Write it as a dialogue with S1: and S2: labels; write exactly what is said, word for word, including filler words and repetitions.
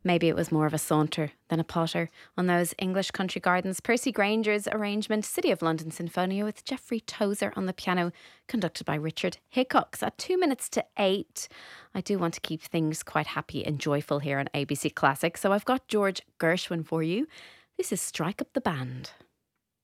S1: Maybe it was more of a saunter than a potter on those English country gardens. Percy Granger's arrangement, City of London Sinfonia, with Jeffrey Tozer on the piano, conducted by Richard Hickox. At two minutes to eight, I do want to keep things quite happy and joyful here on A B C Classic, so I've got George Gershwin for you. This is Strike Up the Band.